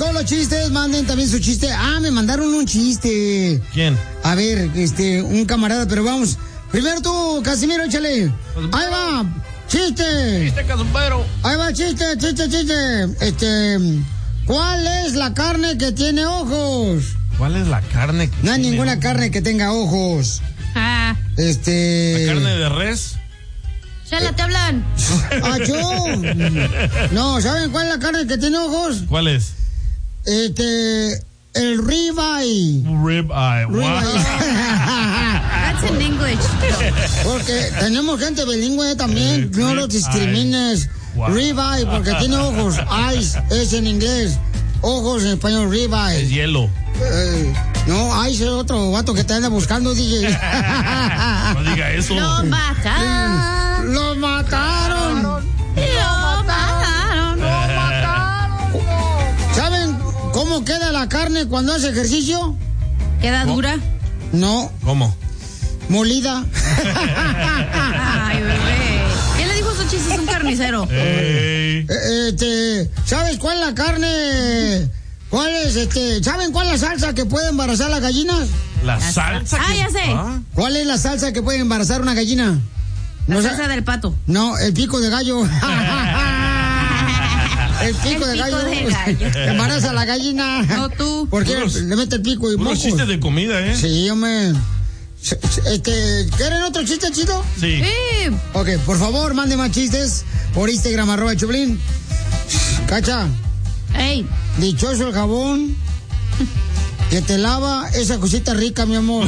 con los chistes. Manden también su chiste. Me mandaron un chiste. ¿Quién? A ver, un camarada, pero vamos. Primero tú, Casimiro, échale. Ahí va. Chiste. Chiste, Casimiro. Ahí va, chiste. ¿Cuál es la carne que tiene ojos? ¿Cuál es la carne que No hay tiene ninguna ojos? carne que tenga ojos. Ah. ¿La carne de res? Chela, te hablan. Yo. No, ¿saben cuál es la carne que tiene ojos? ¿Cuál es? El ribeye. Ribeye. That's in English. Porque tenemos gente bilingüe también. No los discrimines. Wow. Ribeye, porque tiene ojos. Eyes es en inglés. Ojos en español, ribeye. Es hielo. No, Eyes es otro vato que te anda buscando, DJ. No diga eso. Lo mataron. ¡Lo mataron! ¿Saben cómo queda la carne cuando hace ejercicio? ¿Queda dura? No. ¿Cómo? Molida. Ay, bebé. ¿Quién le dijo esos chistes? Un carnicero. ¿Sabes cuál es la carne? ¿Cuál es ¿Saben cuál es la salsa que puede embarazar las gallinas? ¿La salsa? Ya sé. ¿Cuál es la salsa que puede embarazar una gallina? La salsa del pato. No, el pico de gallo. El pico de gallo. Embaraza a la gallina. No tú. ¿Por qué le mete el pico y Unos mocos? chistes de comida, ¿eh? Sí, hombre. ¿Quieren otro chiste, chido? Sí. Ok, por favor, mande más chistes por Instagram, @Choplin. Cacha. Ey. Dichoso el jabón que te lava esa cosita rica, mi amor.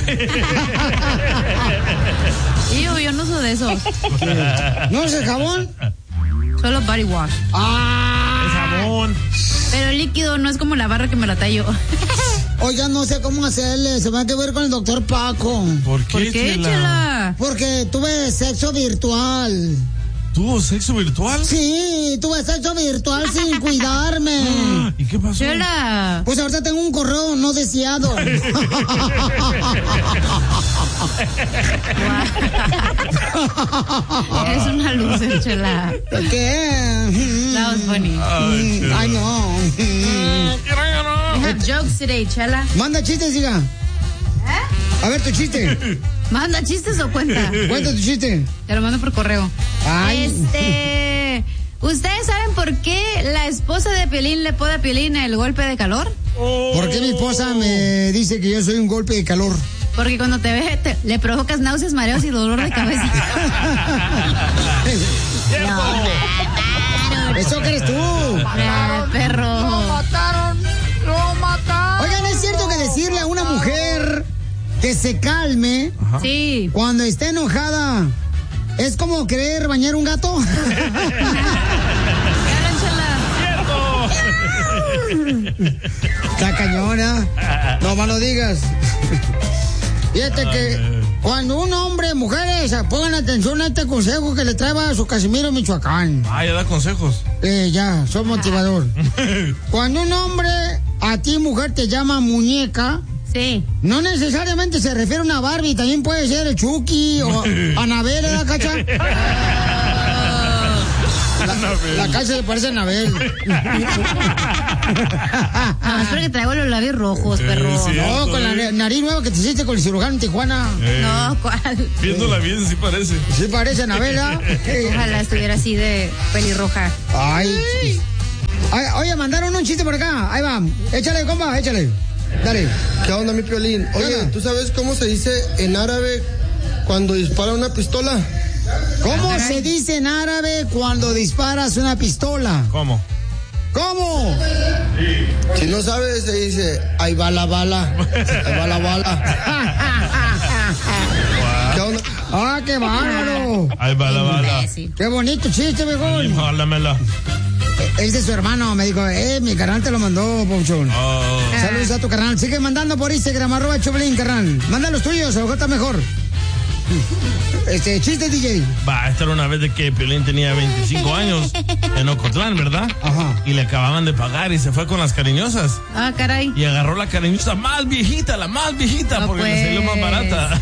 Yo no uso de esos. ¿No es el jabón? Solo body wash. Es jabón. Pero el líquido no es como la barra que me la tallo. Oiga, no sé cómo hacerle. Se me va a ver con el doctor Paco. ¿Por qué, Chela? Porque tuve sexo virtual. ¿Tuvo sexo virtual? Sí, tuve sexo virtual sin cuidarme. ¿Y qué pasó? Chela. Pues ahorita tengo un correo no deseado. Eres una loser, Chela. ¿Qué? That was funny. Ay, no. We have jokes today, Chela. Manda chistes, diga. A ver tu chiste. ¿Manda chistes o cuenta? Cuenta tu chiste. Te lo mando por correo. Ay. ¿Ustedes saben por qué la esposa de Piolín le pone a Piolín el golpe de calor? ¿Por qué mi esposa me dice que yo soy un golpe de calor? Porque cuando te ve, le provocas náuseas, mareos y dolor de cabeza. ¿Eso que eres tú? Perro. Lo mataron. Oigan, ¿es cierto que decirle a una mujer que se calme Sí. cuando está enojada es como querer bañar un gato? Está cañona. No más lo digas. Fíjate que cuando un hombre, mujeres, pongan atención a este consejo que le trae a su Casimiro Michoacán. Ya da consejos. Ya, soy motivador. Cuando un hombre, a ti mujer, te llama muñeca. Sí. No necesariamente se refiere a una Barbie, también puede ser el Chucky o Anabel, ¿verdad, Cacha? La Cacha le parece a Anabel. Es porque traigo los labios rojos, perro. No, con la nariz nueva que te hiciste con el cirujano en Tijuana. No, ¿cuál? Viéndola bien, sí parece. Sí parece Anabel, ¿ah? Ojalá estuviera así de pelirroja. Ay. Oye, mandaron un chiste por acá. Ahí va. Échale, compa, échale. Dale. ¿Qué onda, mi Piolín? Oye, ¿tú sabes cómo se dice en árabe cuando dispara una pistola? ¿Cómo se dice en árabe cuando disparas una pistola? ¿Cómo? ¿Cómo? Si no sabes, se dice, ahí va la bala. Ahí va la bala. ¿Qué onda? ¡Ah, qué bárbaro! Ahí va la bala. ¡Qué bonito chiste, mejor! Jálamela. Es de su hermano, me dijo, mi carnal te lo mandó, Pauchón. Saludos a tu carnal. Sigue mandando por Instagram, @Choplin, carnal. Manda los tuyos, a lo mejor está mejor. Chiste, DJ. Esta era una vez de que Piolín tenía 25 años en Ocotlán, ¿verdad? Ajá. Y le acababan de pagar y se fue con las cariñosas. Ah, caray. Y agarró la cariñosa más viejita, No, porque pues. le salió más barata.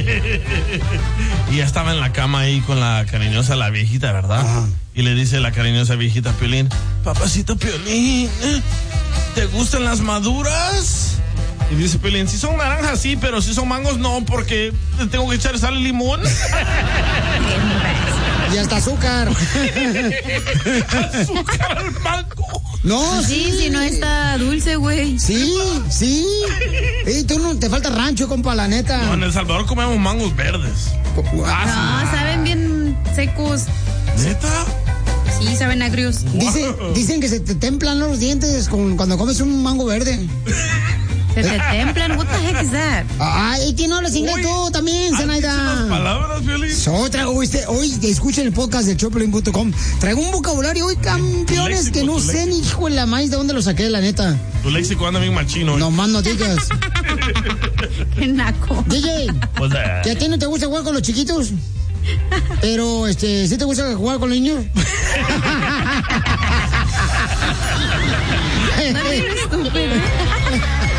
Y ya estaba en la cama ahí con la cariñosa, la viejita, ¿verdad? Ajá. Y le dice la cariñosa viejita a Piolín, papacito Piolín, ¿te gustan las maduras? Y dice Piolín, si son naranjas sí, pero si son mangos no, porque tengo que echar sal y limón. Y hasta azúcar. Azúcar al mango. No, Sí, si no está dulce, güey. Sí. Y tú no te falta rancho, compa, la neta. No, en El Salvador comemos mangos verdes. No, saben bien secos. ¿Neta? Sí, saben agrios. Dicen que se te templan los dientes cuando comes un mango verde. Se te templan. What the heck is that? Ay, ¿quién no hablas inglés tú también, Zenaida? ¿Las palabras, Piolín? Hoy escuchen el podcast de Choplin.com. Traigo un vocabulario hoy, campeones, que no sé ni hijo de la maíz de dónde lo saqué, la neta. Tu léxico anda bien machino. No más no digas. Qué naco. DJ, Pues, ¿que a ti no te gusta jugar con los chiquitos? Pero, ¿sí te gusta jugar con los niños?